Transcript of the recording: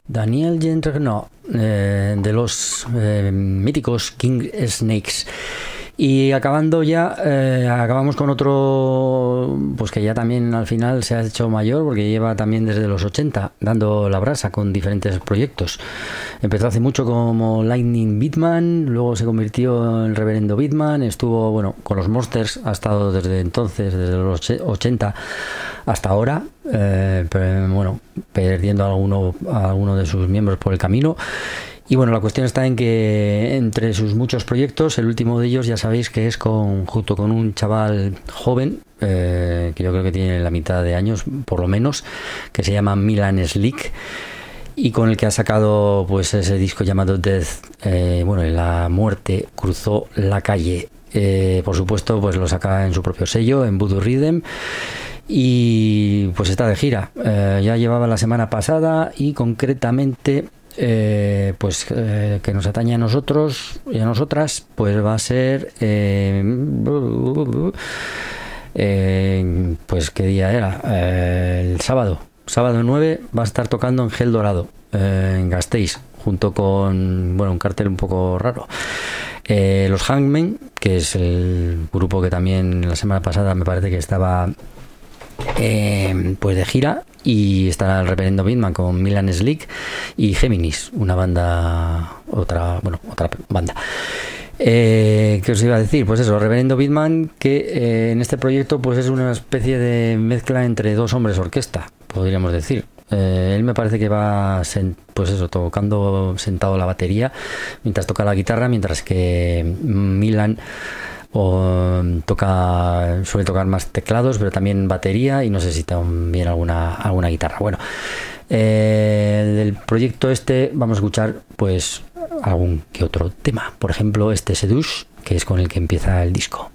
Daniel Gentry, no, de los míticos King Snakes. Y acabando ya, acabamos con otro, pues que ya también al final se ha hecho mayor, porque lleva también desde los 80 dando la brasa con diferentes proyectos. Empezó hace mucho como Lightning Beatman, luego se convirtió en Reverendo Beatman, estuvo, bueno, con los Monsters, ha estado desde entonces, desde los 80 hasta ahora, pero bueno, perdiendo a alguno de sus miembros por el camino. Y bueno, la cuestión está en que entre sus muchos proyectos, el último de ellos ya sabéis que es junto con un chaval joven, que yo creo que tiene la mitad de años, por lo menos, que se llama Milan Slick, y con el que ha sacado pues ese disco llamado Death, bueno, la muerte cruzó la calle. Por supuesto, pues lo saca en su propio sello, en Voodoo Rhythm. Y pues está de gira. Ya llevaba la semana pasada y concretamente... que nos atañe a nosotros y a nosotras, pues va a ser pues qué día era, el sábado 9 va a estar tocando en Gel Dorado, en Gasteiz, junto con, bueno, un cartel un poco raro, los Hangmen, que es el grupo que también la semana pasada me parece que estaba pues de gira, y estará el Reverendo Beatman con Milan Slick y Géminis, otra banda. ¿Qué os iba a decir? Pues eso, Reverendo Beatman, que en este proyecto pues es una especie de mezcla entre dos hombres orquesta, podríamos decir. Él me parece que va pues eso, tocando sentado la batería mientras toca la guitarra, mientras que Milan suele tocar más teclados, pero también batería, y no sé si también alguna guitarra. Bueno, del proyecto vamos a escuchar pues algún que otro tema, por ejemplo este Seduce, que es con el que empieza el disco.